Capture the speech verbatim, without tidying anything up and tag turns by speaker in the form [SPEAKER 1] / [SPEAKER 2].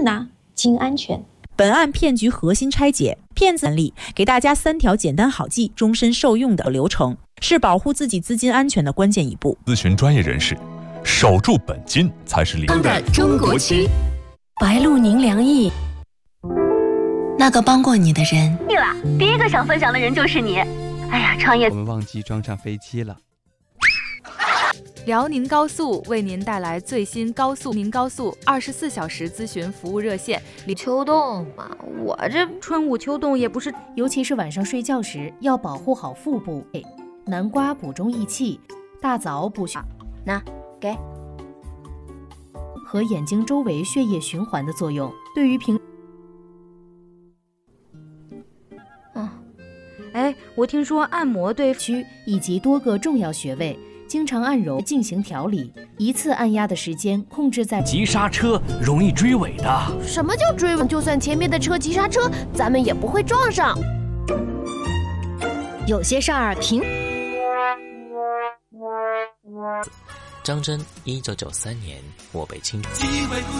[SPEAKER 1] 呢？经安全。
[SPEAKER 2] 本案骗局核心拆解，骗子案例给大家三条简单好记、终身受用的流程，是保护自己资金安全的关键一步。
[SPEAKER 3] 咨询专业人士，守住本金才是理
[SPEAKER 4] 的中国区。
[SPEAKER 5] 白露宁良意，那个帮过你的人。
[SPEAKER 6] 对了，第一个想分享的人就是你。哎呀，创业
[SPEAKER 7] 我们忘记装上飞机了。
[SPEAKER 8] 辽宁高速为您带来最新高速宁高速二十四小时咨询服务热线。
[SPEAKER 9] 秋冬嘛，我这春捂秋冻也不是，
[SPEAKER 10] 尤其是晚上睡觉时要保护好腹部。南瓜补中益气，大枣补血，
[SPEAKER 9] 那给
[SPEAKER 10] 和眼睛周围血液循环的作用，对于平。
[SPEAKER 9] 嗯，哎，我听说按摩对
[SPEAKER 10] 区以及多个重要穴位。经常按揉进行调理，一次按压的时间控制在。
[SPEAKER 11] 急刹车容易追尾的。
[SPEAKER 12] 什么叫追尾？就算前面的车急刹车，咱们也不会撞上。
[SPEAKER 4] 有些事儿平。
[SPEAKER 13] 张真，一九九三年，我被清。